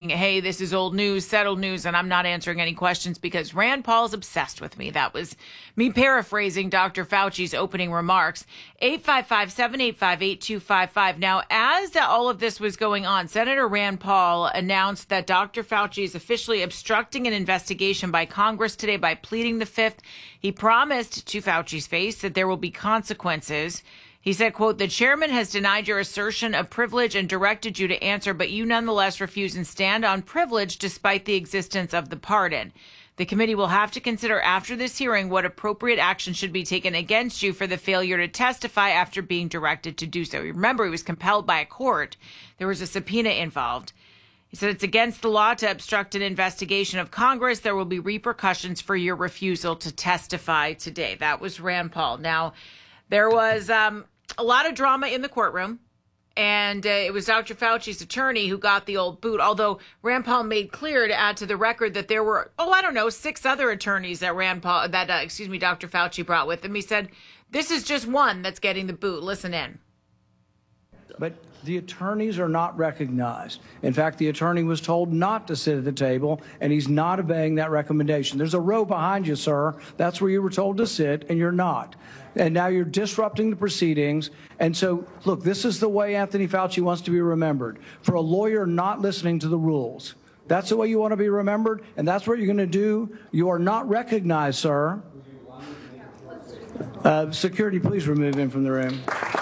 hey, this is old news, settled news, and I'm not answering any questions because Rand Paul's obsessed with me. That was me paraphrasing Dr. Fauci's opening remarks. 855-785-8255. Now, as all of this was going on, Senator Rand Paul announced that Dr. Fauci is officially obstructing an investigation by Congress today by pleading the Fifth. He promised to Fauci's face that there will be consequences. He said, quote, the chairman has denied your assertion of privilege and directed you to answer, but you nonetheless refuse and stand on privilege despite the existence of the pardon. The committee will have to consider after this hearing what appropriate action should be taken against you for the failure to testify after being directed to do so. Remember, he was compelled by a court. There was a subpoena involved. He said it's against the law to obstruct an investigation of Congress. There will be repercussions for your refusal to testify today. That was Rand Paul. Now, there was a lot of drama in the courtroom, and it was Dr. Fauci's attorney who got the old boot, although Rand Paul made clear to add to the record that there were, 6 other attorneys that Dr. Fauci brought with him. He said, this is just one that's getting the boot. Listen in. But the attorneys are not recognized. In fact, the attorney was told not to sit at the table, and he's not obeying that recommendation. There's a row behind you, sir. That's where you were told to sit, and you're not. And now you're disrupting the proceedings. And so, look, this is the way Anthony Fauci wants to be remembered, for a lawyer not listening to the rules. That's the way you want to be remembered, and that's what you're going to do. You are not recognized, sir. Security, please remove him from the room.